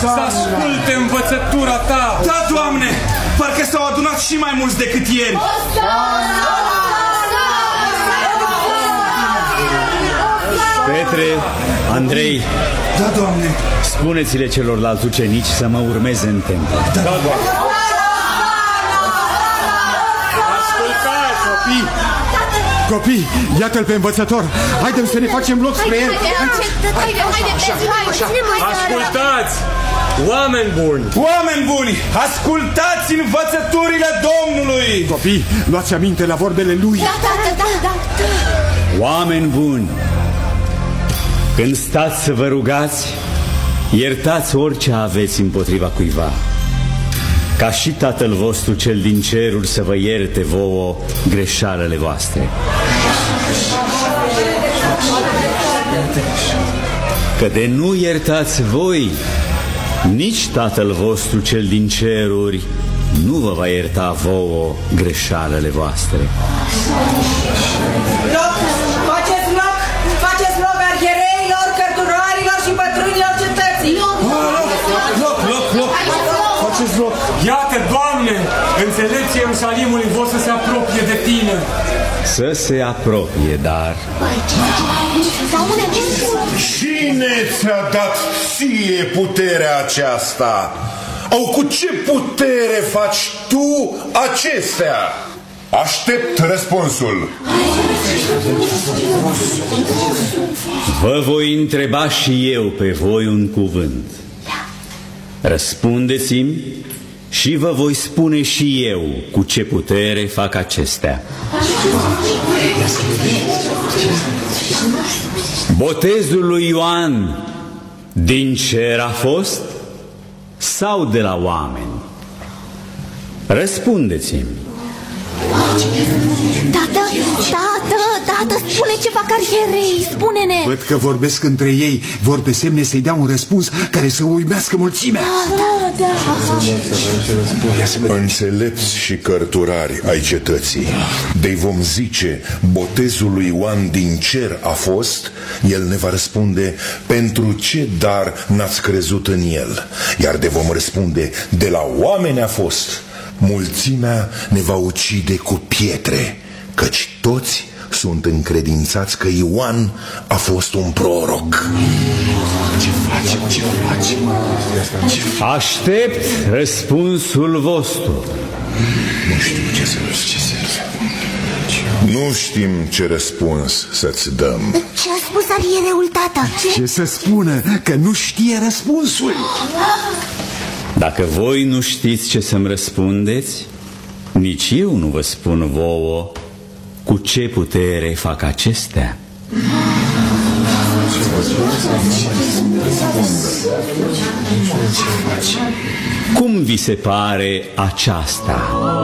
să asculte învățătura ta. Da, Doamne, parcă s-au adunat și mai mulți decât ieri. Petre, Andrei, da, Doamne. Spuneți-le celorlalți ucenici să mă urmeze în templu. Da, Doamne. Ascultați, copii! Copii, iată-l pe învățător. Haidem să ne facem loc spre el. Ascultați, oameni buni! Oameni buni, ascultați învățăturile Domnului! Copii, luați aminte la vorbele lui. Da. Oameni buni, când stați să vă rugați, iertați orice aveți împotriva cuiva, ca și Tatăl vostru cel din ceruri să vă ierte vouă greșalele voastre. Că de nu iertați voi, nici Tatăl vostru cel din ceruri nu vă va ierta vouă greșalele voastre. Faceți loc arhiereilor, cărturarilor și bătrânilor cetății. Loc. Faceți loc. Iată, Doamne, înțelepții Ierusalimului vor să se apropie de Tine. Să se apropie, dar... Cine ți-a dat ție puterea aceasta? Au cu ce putere faci tu acestea? Aștept răspunsul. Vă voi întreba și eu pe voi un cuvânt. Răspundeți-mi și vă voi spune și eu cu ce putere fac acestea. Botezul lui Ioan din cer a fost sau de la oameni? Răspundeți-mi. Tată, spune ce fac arhierei, spune-ne. Văd că vorbesc între ei, vor pe semne să-i dea un răspuns care să uimească mulțimea. Da. Înțelepți și cărturari ai cetății, de-i vom zice, botezul lui Ioan din cer a fost, el ne va răspunde, pentru ce dar n-ați crezut în el? Iar de vom răspunde, de la oameni a fost, mulțimea ne va ucide cu pietre, căci toți sunt încredințați că Ioan a fost un proroc. Ce facem? Aștept răspunsul vostru. Nu știu ce să Nu știm ce răspuns să-ți dăm. Ce a spus arhiereul, tată? Ce să spună? Că nu știe răspunsul. Dacă voi nu știți ce să-mi răspundeți, nici eu nu vă spun vouă cu ce putere fac acestea. Cum vi se pare aceasta?